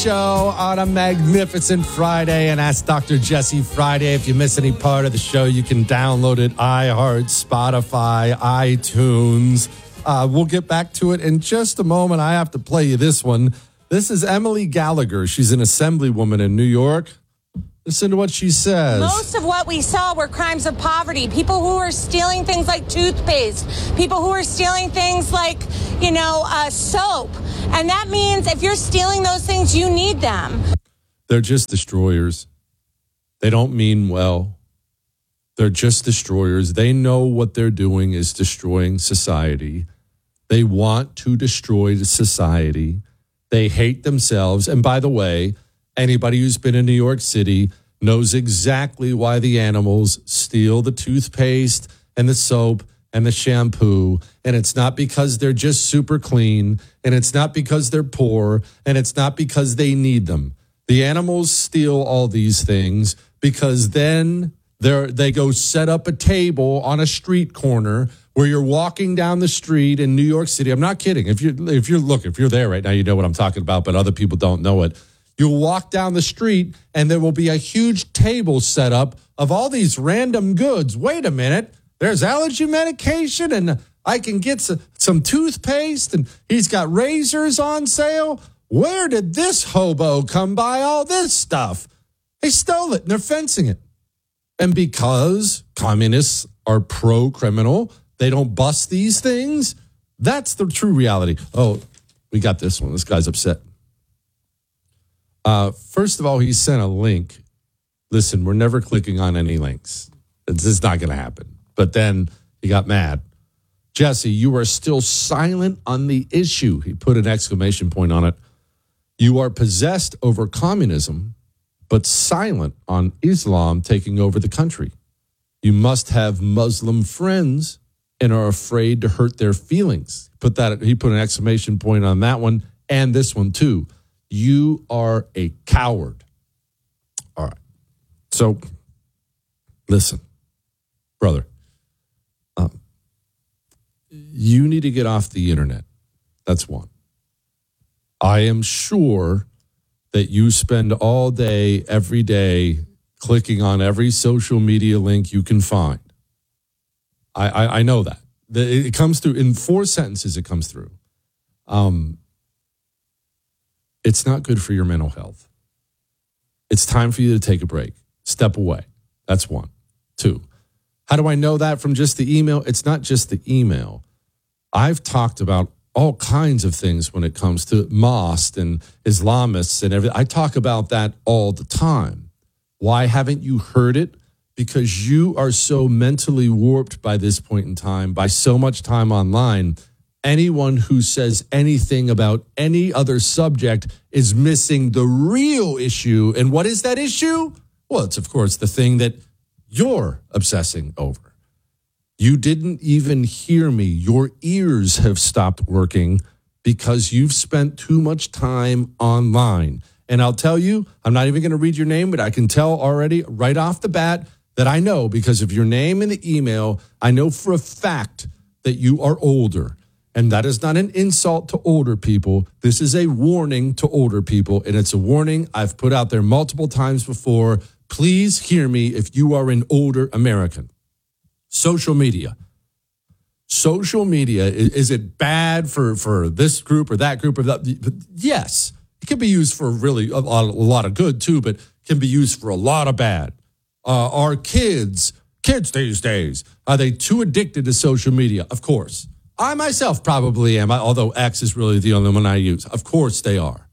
Show on a magnificent Friday and Ask Dr. Jesse Friday. If you miss any part of the show, you can download it, iHeart, Spotify, iTunes. We'll get back to it in just a moment. I have to play you this one. This is Emily Gallagher. She's an assemblywoman in New York. Listen to what she says. Most of what we saw were crimes of poverty. People who are stealing things like toothpaste. People who are stealing things like, soap. And that means if you're stealing those things, you need them. They're just destroyers. They don't mean well. They're just destroyers. They know what they're doing is destroying society. They want to destroy the society. They hate themselves. And by the way, anybody who's been in New York City knows exactly why the animals steal the toothpaste and the soap and the shampoo. And it's not because they're just super clean. And it's not because they're poor. And it's not because they need them. The animals steal all these things because then they go set up a table on a street corner where you're walking down the street in New York City. I'm not kidding. If you're there right now, you know what I'm talking about, but other people don't know it. You'll walk down the street and there will be a huge table set up of all these random goods. Wait a minute. There's allergy medication and I can get some toothpaste and he's got razors on sale. Where did this hobo come by all this stuff? They stole it and they're fencing it. And because communists are pro-criminal, they don't bust these things. That's the true reality. Oh, we got this one. This guy's upset. First of all, he sent a link. Listen, we're never clicking on any links. It's just not going to happen. But then he got mad. Jesse, you are still silent on the issue. He put an exclamation point on it. You are possessed over communism, but silent on Islam taking over the country. You must have Muslim friends and are afraid to hurt their feelings. He put an exclamation point on that one and this one too. You are a coward. All right. So, listen, brother, you need to get off the internet. That's one. I am sure that you spend all day, every day, clicking on every social media link you can find. I know that. It comes through in 4 sentences. It comes through. It's not good for your mental health. It's time for you to take a break. Step away. That's 1. 2. How do I know that from just the email? It's not just the email. I've talked about all kinds of things when it comes to mosques and Islamists and everything. I talk about that all the time. Why haven't you heard it? Because you are so mentally warped by this point in time, by so much time online. Anyone who says anything about any other subject is missing the real issue. And what is that issue? Well, it's, of course, the thing that you're obsessing over. You didn't even hear me. Your ears have stopped working because you've spent too much time online. And I'll tell you, I'm not even going to read your name, but I can tell already right off the bat that I know because of your name in the email, I know for a fact that you are older. And that is not an insult to older people. This is a warning to older people. And it's a warning I've put out there multiple times before. Please hear me if you are an older American. Social media. Social media, is it bad for this group or that group? Yes. It can be used for really a lot of good too, but can be used for a lot of bad. Are kids these days, are they too addicted to social media? Of course. I myself probably am, although X is really the only one I use. Of course they are.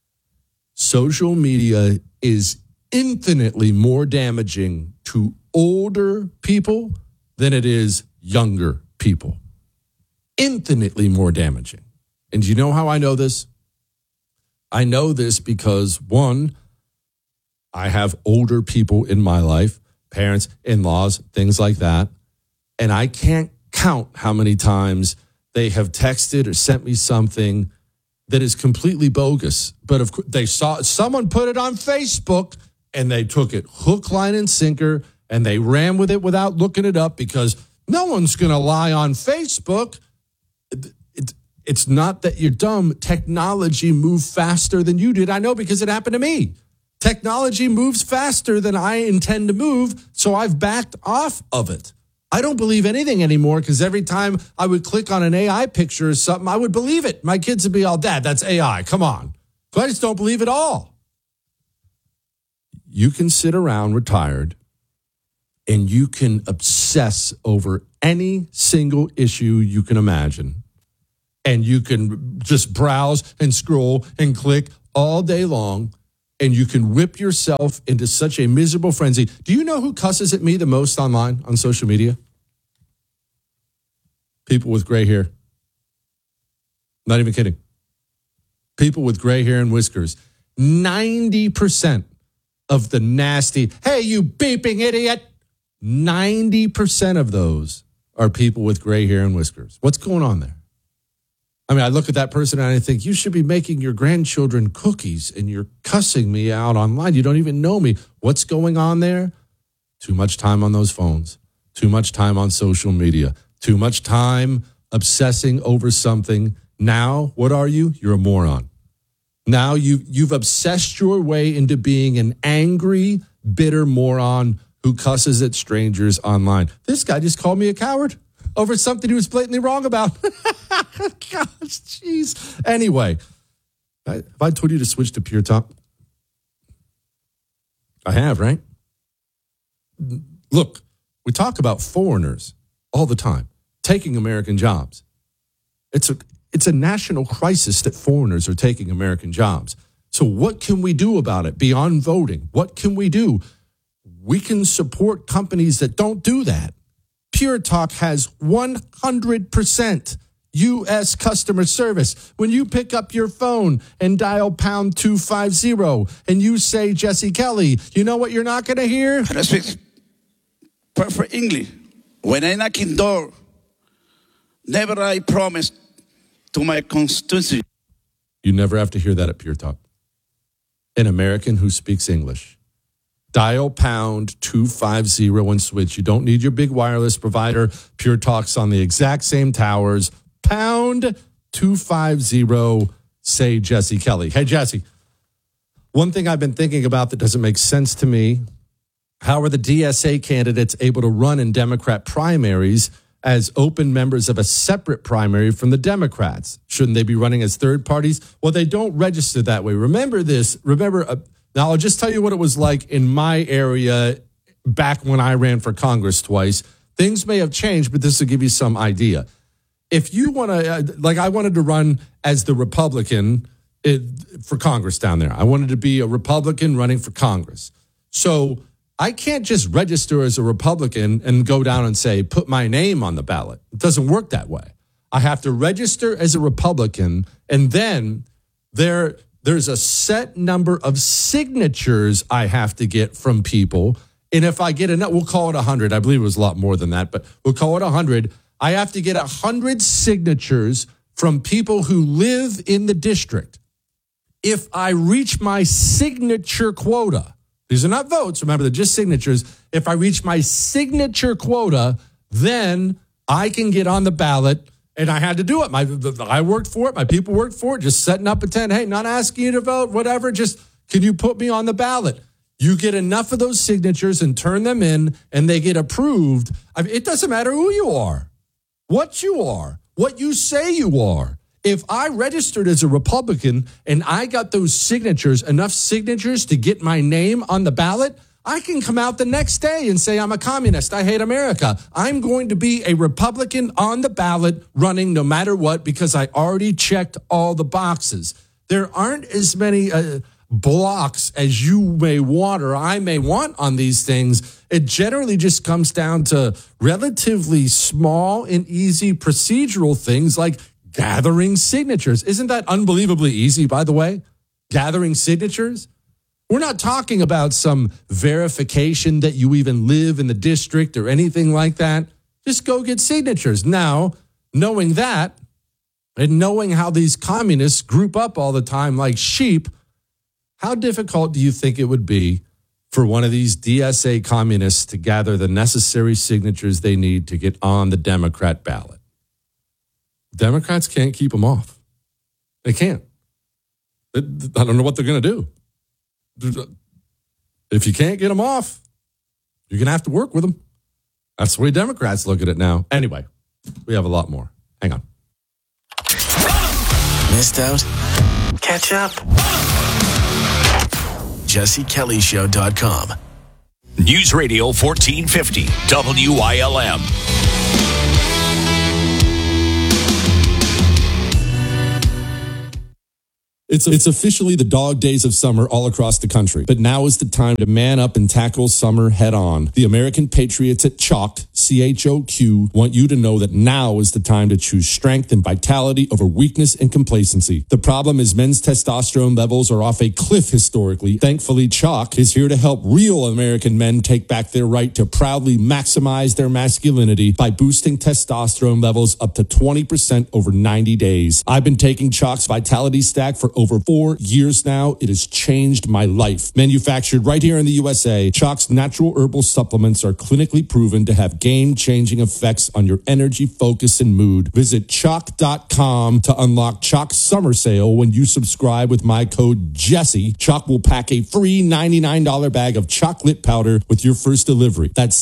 Social media is infinitely more damaging to older people than it is younger people. Infinitely more damaging. And do you know how I know this? I know this because, one, I have older people in my life, parents, in-laws, things like that. And I can't count how many times they have texted or sent me something that is completely bogus. But of course, they saw someone put it on Facebook and they took it hook, line, and sinker, and they ran with it without looking it up because no one's going to lie on Facebook. It's not that you're dumb. Technology moved faster than you did. I know because it happened to me. Technology moves faster than I intend to move, so I've backed off of it. I don't believe anything anymore because every time I would click on an AI picture or something, I would believe it. My kids would be all, Dad, that's AI. Come on. So I just don't believe it all. You can sit around retired and you can obsess over any single issue you can imagine. And you can just browse and scroll and click all day long. And you can whip yourself into such a miserable frenzy. Do you know who cusses at me the most online on social media? People with gray hair. Not even kidding. People with gray hair and whiskers. 90% of the nasty, hey, you beeping idiot. 90% of those are people with gray hair and whiskers. What's going on there? I mean, I look at that person and I think, you should be making your grandchildren cookies and you're cussing me out online. You don't even know me. What's going on there? Too much time on those phones. Too much time on social media. Too much time obsessing over something. Now, what are you? You're a moron. Now you've obsessed your way into being an angry, bitter moron who cusses at strangers online. This guy just called me a coward over something he was blatantly wrong about. Gosh, jeez. Anyway, have I told you to switch to Pure Talk? I have, right? Look, we talk about foreigners all the time, taking American jobs. It's a national crisis that foreigners are taking American jobs. So what can we do about it beyond voting? What can we do? We can support companies that don't do that. Pure Talk has 100% U.S. customer service. When you pick up your phone and dial pound 250 and you say Jesse Kelly, you know what you're not going to hear? I speak perfect English. When I knock in door, never I promise to my constituency. You never have to hear that at Pure Talk. An American who speaks English. Dial pound 250 and switch. You don't need your big wireless provider. Pure Talk's on the exact same towers. Pound 250, say Jesse Kelly. Hey, Jesse, one thing I've been thinking about that doesn't make sense to me, how are the DSA candidates able to run in Democrat primaries as open members of a separate primary from the Democrats? Shouldn't they be running as third parties? Well, they don't register that way. Remember this. Now, I'll just tell you what it was like in my area back when I ran for Congress twice. Things may have changed, but this will give you some idea. If you want to, like I wanted to run as the Republican for Congress down there. I wanted to be a Republican running for Congress. So I can't just register as a Republican and go down and say, put my name on the ballot. It doesn't work that way. I have to register as a Republican, and then there's a set number of signatures I have to get from people. And if I get enough, we'll call it 100. I believe it was a lot more than that, but we'll call it 100. I have to get 100 signatures from people who live in the district. If I reach my signature quota, these are not votes, remember, they're just signatures. If I reach my signature quota, then I can get on the ballot. And I had to do it. I worked for it. My people worked for it. Just setting up a tent. Hey, not asking you to vote, whatever. Just, can you put me on the ballot? You get enough of those signatures and turn them in, and they get approved. I mean, it doesn't matter who you are, what you say you are. If I registered as a Republican and I got those signatures, enough signatures to get my name on the ballot, I can come out the next day and say I'm a communist. I hate America. I'm going to be a Republican on the ballot running no matter what because I already checked all the boxes. There aren't as many blocks as you may want or I may want on these things. It generally just comes down to relatively small and easy procedural things like gathering signatures. Isn't that unbelievably easy, by the way? Gathering signatures? We're not talking about some verification that you even live in the district or anything like that. Just go get signatures. Now, knowing that and knowing how these communists group up all the time like sheep, how difficult do you think it would be for one of these DSA communists to gather the necessary signatures they need to get on the Democrat ballot? Democrats can't keep them off. They can't. I don't know what they're going to do. If you can't get them off, you're going to have to work with them. That's the way Democrats look at it now. Anyway, we have a lot more. Hang on. Missed out? Catch up. JesseKellyShow.com. News Radio 1450 WILM. It's officially the dog days of summer all across the country. But now is the time to man up and tackle summer head on. The American Patriots at Chalk, CHOQ, want you to know that now is the time to choose strength and vitality over weakness and complacency. The problem is men's testosterone levels are off a cliff historically. Thankfully, Chalk is here to help real American men take back their right to proudly maximize their masculinity by boosting testosterone levels up to 20% over 90 days. I've been taking Chalk's Vitality Stack for over 4 years now. It has changed my life. Manufactured right here in the USA, Chalk's natural herbal supplements are clinically proven to have game-changing effects on your energy, focus, and mood. Visit Chalk.com to unlock Chalk's summer sale. When you subscribe with my code Jesse, Chalk will pack a free $99 bag of chocolate powder with your first delivery. That's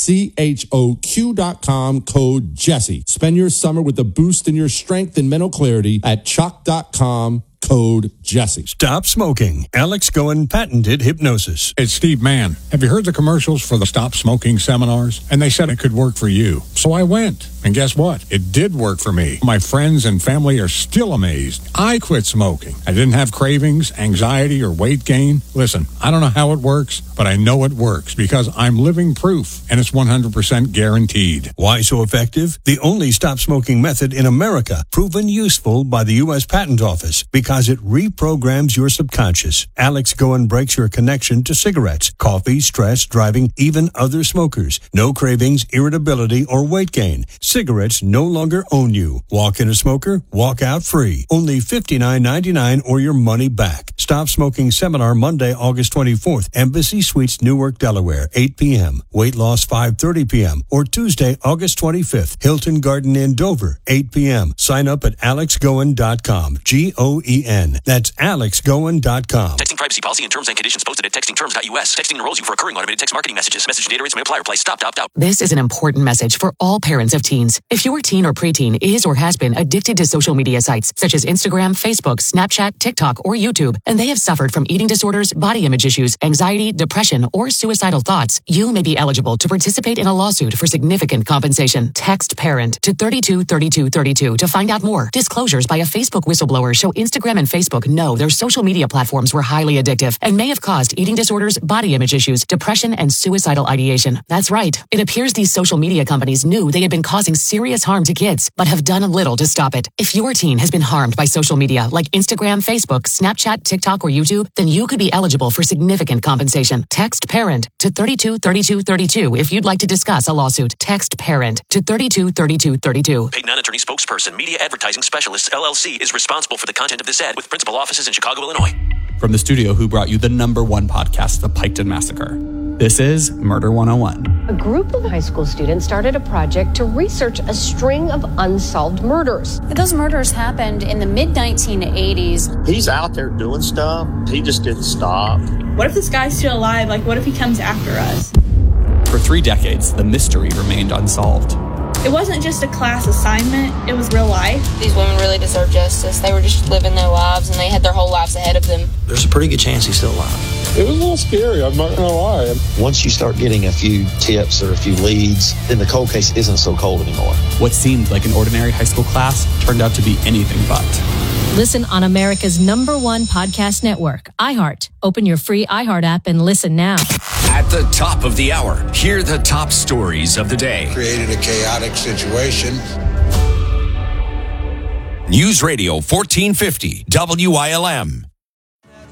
CHOQ.com, code Jesse. Spend your summer with a boost in your strength and mental clarity at Chalk.com. Code Jesse. Stop smoking. Alex Goen patented hypnosis. It's Steve Mann. Have you heard the commercials for the Stop Smoking seminars? And they said it could work for you. So I went. And guess what? It did work for me. My friends and family are still amazed. I quit smoking. I didn't have cravings, anxiety, or weight gain. Listen, I don't know how it works, but I know it works because I'm living proof, and it's 100% guaranteed. Why so effective? The only stop smoking method in America, proven useful by the U.S. Patent Office because it reprograms your subconscious. Alex Goen breaks your connection to cigarettes, coffee, stress, driving, even other smokers. No cravings, irritability, or weight gain. Cigarettes no longer own you. Walk in a smoker, walk out free. Only $59.99 or your money back. Stop Smoking Seminar Monday, August 24th. Embassy Suites, Newark, Delaware, 8 p.m. Weight loss 5:30 p.m. Or Tuesday, August 25th. Hilton Garden Inn, Dover, 8 p.m. Sign up at alexgoen.com. Goen. That's alexgoen.com. Texting privacy policy and terms and conditions posted at textingterms.us. Texting enrolls you for recurring automated text marketing messages. Message data rates may apply. Reply stop, opt out. This is an important message for all parents of teens. If your teen or preteen is or has been addicted to social media sites such as Instagram, Facebook, Snapchat, TikTok, or YouTube, and they have suffered from eating disorders, body image issues, anxiety, depression, or suicidal thoughts, you may be eligible to participate in a lawsuit for significant compensation. Text PARENT to 323232 to find out more. Disclosures by a Facebook whistleblower show Instagram and Facebook know their social media platforms were highly addictive and may have caused eating disorders, body image issues, depression, and suicidal ideation. That's right. It appears these social media companies knew they had been causing serious harm to kids, but have done little to stop it. If your teen has been harmed by social media like Instagram, Facebook, Snapchat, TikTok, or YouTube, then you could be eligible for significant compensation. Text PARENT to 323232 if you'd like to discuss a lawsuit. Text PARENT to 323232. Paid non-attorney spokesperson, Media Advertising Specialists, LLC, is responsible for the content of this ad with principal offices in Chicago, Illinois. From the studio who brought you the #1 podcast, The Piketon Massacre. This is Murder 101. A group of high school students started a project to research a string of unsolved murders. Those murders happened in the mid-1980s. He's out there doing stuff. He just didn't stop. What if this guy's still alive? Like, what if he comes after us? For 3 decades, the mystery remained unsolved. It wasn't just a class assignment, it was real life. These women really deserve justice. They were just living their lives, and they had their whole lives ahead of them. There's a pretty good chance he's still alive. It was a little scary, I'm not going to lie. Once you start getting a few tips or a few leads, then the cold case isn't so cold anymore. What seemed like an ordinary high school class turned out to be anything but. Listen on America's #1 podcast network, iHeart. Open your free iHeart app and listen now. At the top of the hour, hear the top stories of the day. Created a chaotic situation. News Radio 1450 WILM.